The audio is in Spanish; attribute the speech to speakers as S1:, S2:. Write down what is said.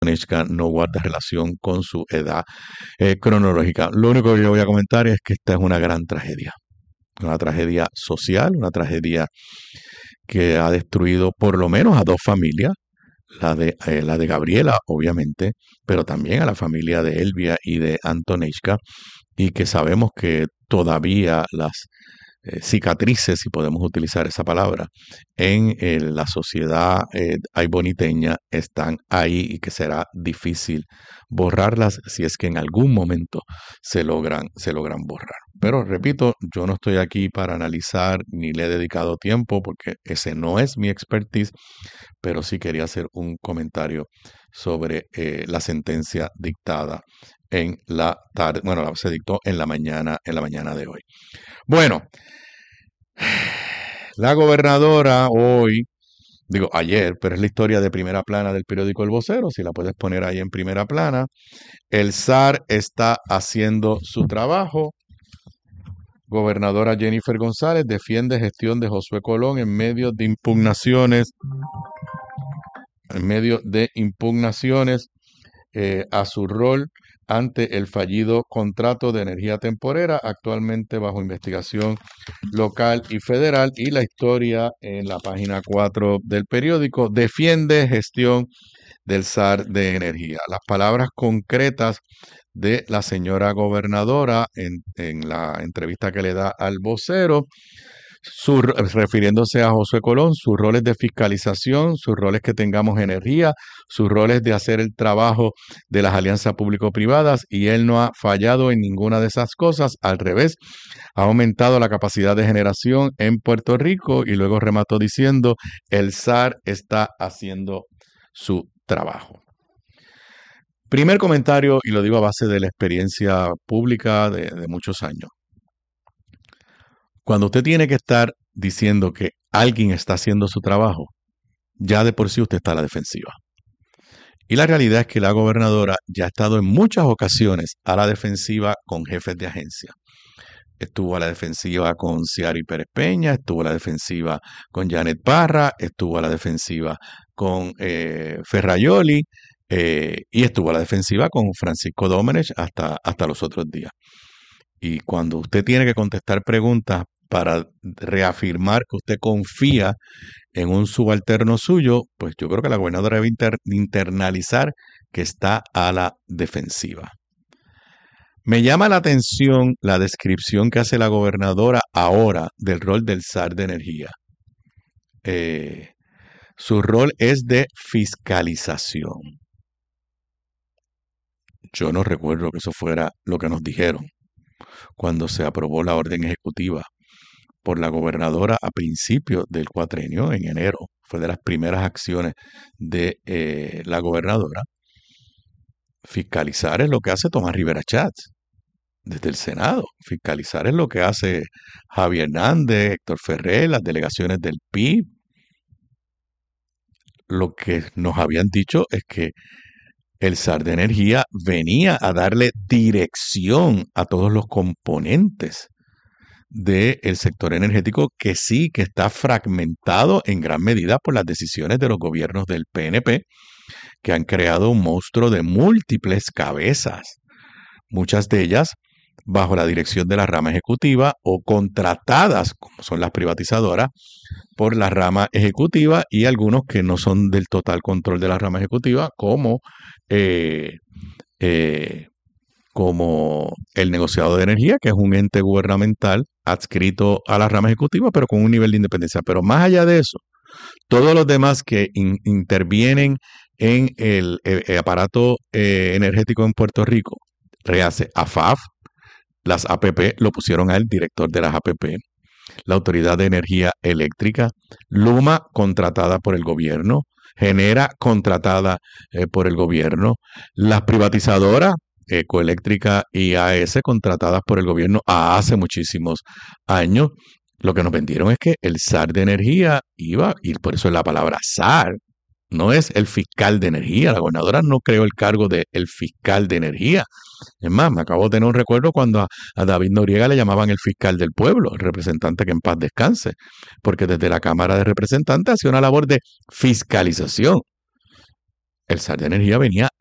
S1: Konechka no guarda relación con su edad cronológica. Lo único que yo voy a comentar es que esta es una tragedia social, una tragedia que ha destruido por lo menos a dos familias, la de Gabriela, obviamente, pero también a la familia de Elvia y de Antonechka, y que sabemos que todavía las cicatrices, si podemos utilizar esa palabra, en la sociedad aiboniteña están ahí y que será difícil borrarlas si es que en algún momento se logran borrar. Pero repito, yo no estoy aquí para analizar ni le he dedicado tiempo porque ese no es mi expertise, pero sí quería hacer un comentario sobre la sentencia dictada en la tarde, bueno, se dictó en la mañana de hoy. Bueno, la gobernadora hoy, digo ayer, pero es la historia de primera plana del periódico El Vocero, si la puedes poner ahí en primera plana. El SAR está haciendo su trabajo. Gobernadora Jennifer González defiende gestión de Josué Colón en medio de impugnaciones a su rol ante el fallido contrato de energía temporera, actualmente bajo investigación local y federal. Y la historia en la página 4 del periódico defiende gestión del SAR de energía. Las palabras concretas de la señora gobernadora en la entrevista que le da al vocero, refiriéndose a Josué Colón, sus roles de fiscalización, sus roles que tengamos energía, sus roles de hacer el trabajo de las alianzas público-privadas, y él no ha fallado en ninguna de esas cosas. Al revés, ha aumentado la capacidad de generación en Puerto Rico, y luego remató diciendo, el SAR está haciendo su trabajo. Primer comentario, y lo digo a base de la experiencia pública de muchos años. Cuando usted tiene que estar diciendo que alguien está haciendo su trabajo, ya de por sí usted está a la defensiva. Y la realidad es que la gobernadora ya ha estado en muchas ocasiones a la defensiva con jefes de agencia. Estuvo a la defensiva con Ciari Pérez Peña, estuvo a la defensiva con Janet Parra, estuvo a la defensiva con Ferrayoli y estuvo a la defensiva con Francisco Domenech hasta los otros días. Y cuando usted tiene que contestar preguntas para reafirmar que usted confía en un subalterno suyo, pues yo creo que la gobernadora debe internalizar que está a la defensiva. Me llama la atención la descripción que hace la gobernadora ahora del rol del SAR de energía. Su rol es de fiscalización. Yo no recuerdo que eso fuera lo que nos dijeron cuando se aprobó la orden ejecutiva por la gobernadora a principios del cuatrenio, en enero. Fue de las primeras acciones de la gobernadora. Fiscalizar es lo que hace Tomás Rivera Chats desde el Senado. Fiscalizar es lo que hace Javier Hernández, Héctor Ferrer, las delegaciones del PIB. Lo que nos habían dicho es que el SAR de energía venía a darle dirección a todos los componentes del sector energético, que sí que está fragmentado en gran medida por las decisiones de los gobiernos del PNP, que han creado un monstruo de múltiples cabezas, muchas de ellas bajo la dirección de la rama ejecutiva o contratadas, como son las privatizadoras, por la rama ejecutiva, y algunos que no son del total control de la rama ejecutiva, como el negociado de energía, que es un ente gubernamental adscrito a la rama ejecutiva, pero con un nivel de independencia. Pero más allá de eso, todos los demás que intervienen en el aparato energético en Puerto Rico, rehace AFAF, las APP, lo pusieron al director de las APP, la Autoridad de Energía Eléctrica, Luma, contratada por el gobierno, Genera, contratada por el gobierno, las privatizadoras, Ecoeléctrica y AES, contratadas por el gobierno hace muchísimos años. Lo que nos vendieron es que el SAR de energía iba, y por eso es la palabra SAR, no es el fiscal de energía. La gobernadora no creó el cargo de el fiscal de energía. Es más, me acabo de tener un recuerdo cuando a David Noriega le llamaban el fiscal del pueblo, el representante que en paz descanse, porque desde la Cámara de Representantes hacía una labor de fiscalización. el SAR de energía venía